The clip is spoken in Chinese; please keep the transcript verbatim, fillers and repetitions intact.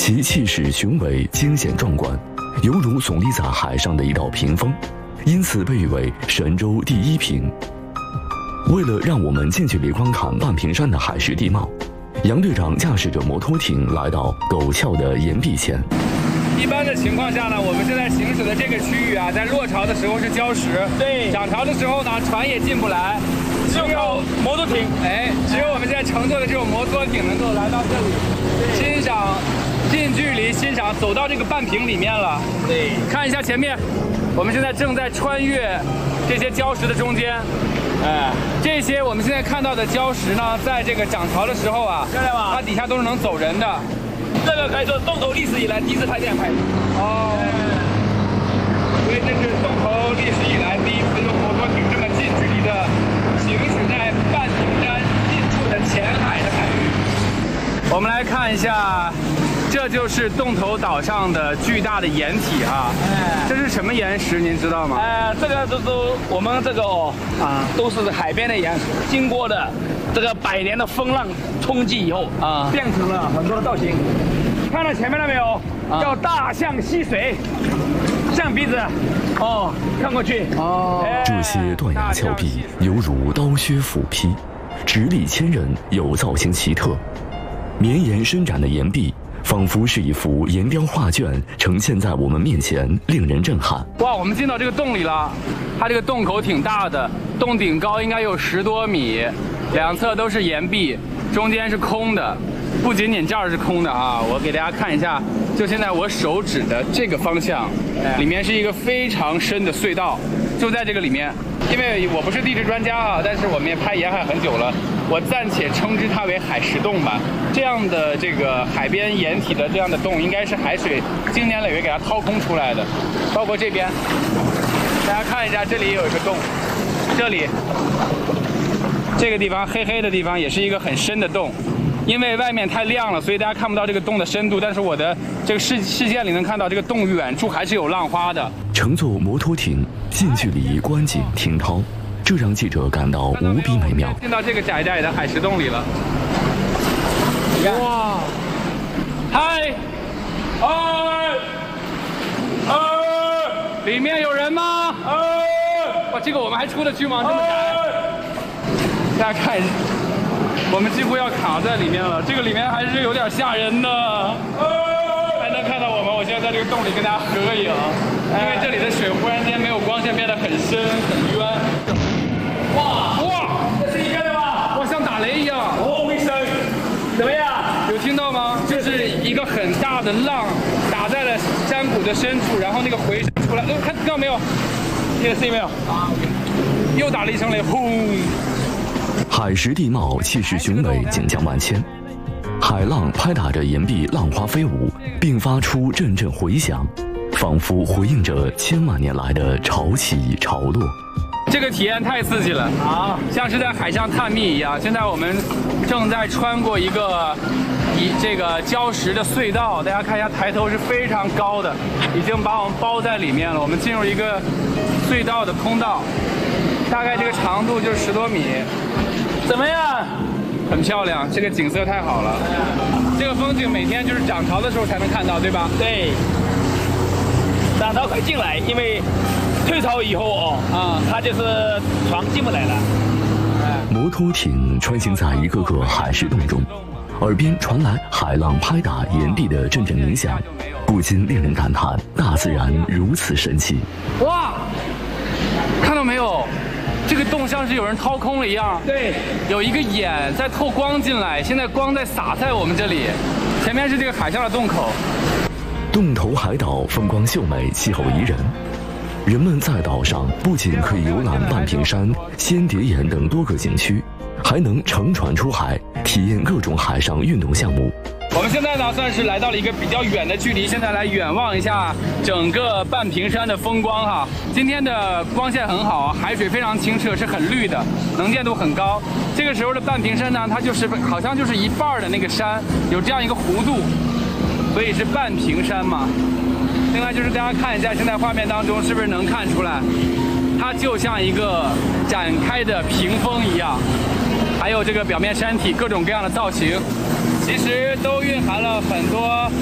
其气势雄伟、惊险壮观，犹如耸立在海上的一道屏风，因此被誉为神州第一屏。为了让我们近距离观看半屏山的海蚀地貌，杨队长驾驶着摩托艇来到陡峭的岩壁前。 一般的情况下呢，我们现在行驶的这个区域啊，在落潮的时候是礁石，对，涨潮的时候呢，船也进不来，只有摩托艇，哎，只有我们现在乘坐的这种摩托艇能够来到这里，欣赏，近距离欣赏，走到这个半屏里面了。对，看一下前面，我们现在正在穿越这些礁石的中间。哎，这些我们现在看到的礁石呢，在这个涨潮的时候啊，它底下都是能走人的。这个可以说洞头历史以来第一次拍这样拍。哦。所以这是洞头历史以来第一次用摩托艇这么近距离的行驶在半屏山近处的浅海的海域。我们来看一下，这就是洞头岛上的巨大的岩体哈。哎，这是什么岩石？您知道吗？ 呃，这个就是我们这个哦啊，都是海边的岩石，经过的这个百年的风浪冲击以后啊，变成了很多的造型。看到前面了没有？啊、叫大象吸水，象鼻子。哦，看过去。哦， 这些断崖峭壁犹如刀削斧劈，直立千人，又造型奇特。绵延伸展的岩壁，仿佛是一幅岩雕画卷，呈现在我们面前，令人震撼。 哇，我们进到这个洞里了，它这个洞口挺大的，洞顶高应该有十多米，两侧都是岩壁，中间是空的。不仅仅这儿是空的啊，我给大家看一下，就现在我手指的这个方向，里面是一个非常深的隧道，就在这个里面。因为我不是地质专家啊，但是我们也拍沿海很久了，我暂且称之它为海蚀洞吧。这样的这个海边岩体的这样的洞，应该是海水经年累月给它掏空出来的。包括这边，大家看一下，这里有一个洞，这里这个地方黑黑的地方也是一个很深的洞。因为外面太亮了，所以大家看不到这个洞的深度。但是我的这个视视线里能看到，这个洞远处还是有浪花的。 乘坐摩托艇近距离观景听涛，这让记者感到无比美妙。 进到这个窄窄的海蚀洞里了。哇！嗨！哎！哎！里面有人吗？哎！哇，这个我们还出得去吗？这么窄！大家看一下。我们几乎要卡在里面了，这个里面还是有点吓人的。还能看到我们，我现在在这个洞里跟大家合影，因为这里的水忽然间没有光线，变得很深很冤。哇哇，这是一个的吧？哇，像打雷一样。哦，卫生，怎么样？有听到吗？就是一个很大的浪打在了山谷的深处，然后那个回声出来，呃，看到没有？听得声音没有？啊，又打了一声雷，轰！ 海蚀地貌气势雄伟，景象万千，海浪拍打着岩壁，浪花飞舞，并发出阵阵回响，仿佛回应着千万年来的潮起潮落。 这个体验太刺激了啊，像是在海上探秘一样。现在我们正在穿过一个以这个礁石的隧道，大家看一下，抬头是非常高的，已经把我们包在里面了。我们进入一个隧道的通道，大概这个长度就是十多米。怎么样？很漂亮，这个景色太好了。这个风景每天就是涨潮的时候才能看到，对吧？ 对。涨潮可以进来，因为退潮以后哦，啊、嗯，它就是船进不来了。 摩托艇穿行在一个个海蚀洞中，耳边传来海浪拍打岩壁的阵阵鸣响，不禁令人感叹：大自然如此神奇。 哇，看到没有？这个洞像是有人掏空了一样，对，有一个眼在透光进来，现在光在洒在我们这里，前面是这个海上的洞口。 洞头海岛风光秀美，气候宜人，人们在岛上不仅可以游览半屏山、仙蝶岩等多个景区，还能乘船出海，体验各种海上运动项目。 我们现在呢，算是来到了一个比较远的距离，现在来远望一下整个半屏山的风光哈。今天的光线很好，海水非常清澈，是很绿的，能见度很高。这个时候的半屏山呢，它就是好像就是一半的那个山有这样一个弧度，所以是半屏山嘛。另外就是大家看一下，现在画面当中是不是能看出来，它就像一个展开的屏风一样，还有这个表面山体各种各样的造型。其实都蕴含了很多